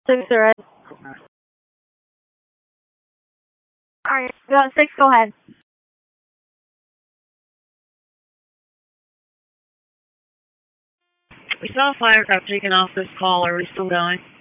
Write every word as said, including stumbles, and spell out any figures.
Six, right? Alright, we got six, go ahead. We saw a firecraft taking off this call. Are we still going?